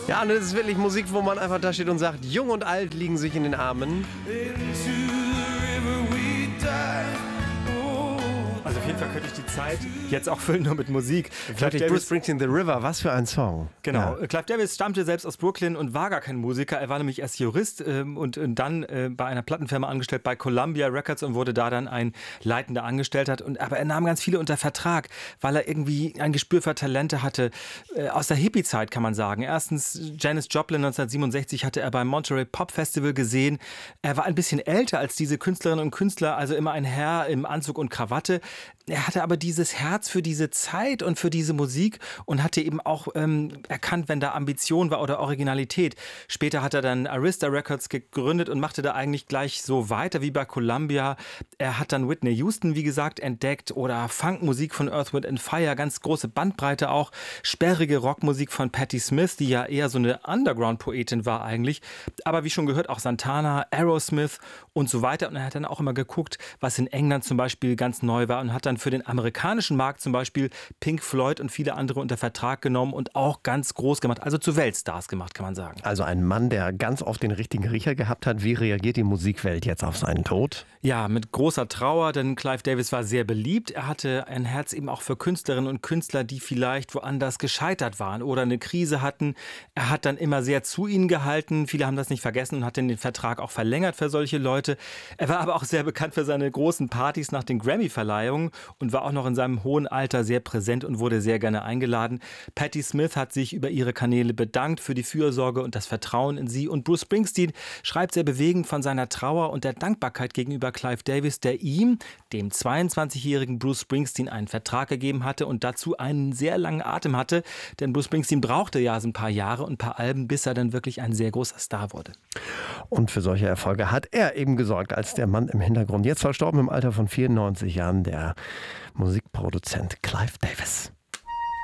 Ja, und das ist wirklich Musik, wo man einfach da steht und sagt, jung und alt liegen sich in den Armen. Also auf jeden Fall könnte ich die Zeit jetzt auch füllen nur mit Musik. Bruce Springsteen, The River, was für ein Song. Genau. Ja. Clive Davis stammte selbst aus Brooklyn und war gar kein Musiker. Er war nämlich erst Jurist und dann bei einer Plattenfirma angestellt bei Columbia Records und wurde da dann ein leitender Angestellter. Aber er nahm ganz viele unter Vertrag, weil er irgendwie ein Gespür für Talente hatte. Aus der Hippie-Zeit kann man sagen. Erstens, Janis Joplin 1967 hatte er beim Monterey Pop Festival gesehen. Er war ein bisschen älter als diese Künstlerinnen und Künstler, also immer ein Herr im Anzug und Krawatte. Er hatte aber dieses Herz für diese Zeit und für diese Musik und hatte eben auch erkannt, wenn da Ambition war oder Originalität. Später hat er dann Arista Records gegründet und machte da eigentlich gleich so weiter wie bei Columbia. Er hat dann Whitney Houston, wie gesagt, entdeckt oder Funkmusik von Earth, Wind and Fire, ganz große Bandbreite auch, sperrige Rockmusik von Patti Smith, die ja eher so eine Underground-Poetin war eigentlich. Aber wie schon gehört, auch Santana, Aerosmith und so weiter. Und er hat dann auch immer geguckt, was in England zum Beispiel ganz neu war und hat dann für den amerikanischen Markt zum Beispiel Pink Floyd und viele andere unter Vertrag genommen und auch ganz groß gemacht, also zu Weltstars gemacht, kann man sagen. Also ein Mann, der ganz oft den richtigen Riecher gehabt hat. Wie reagiert die Musikwelt jetzt auf seinen Tod? Ja, mit großer Trauer, denn Clive Davis war sehr beliebt. Er hatte ein Herz eben auch für Künstlerinnen und Künstler, die vielleicht woanders gescheitert waren oder eine Krise hatten. Er hat dann immer sehr zu ihnen gehalten. Viele haben das nicht vergessen und hat den Vertrag auch verlängert für solche Leute. Er war aber auch sehr bekannt für seine großen Partys nach den Grammy-Verleihungen und war auch noch in seinem hohen Alter sehr präsent und wurde sehr gerne eingeladen. Patti Smith hat sich über ihre Kanäle bedankt für die Fürsorge und das Vertrauen in sie. Und Bruce Springsteen schreibt sehr bewegend von seiner Trauer und der Dankbarkeit gegenüber Clive Davis, der ihm, dem 22-jährigen Bruce Springsteen, einen Vertrag gegeben hatte und dazu einen sehr langen Atem hatte. Denn Bruce Springsteen brauchte ja so ein paar Jahre und ein paar Alben, bis er dann wirklich ein sehr großer Star wurde. Und für solche Erfolge hat er eben gesorgt, als der Mann im Hintergrund. Jetzt verstorben im Alter von 94 Jahren, der Musikproduzent Clive Davis.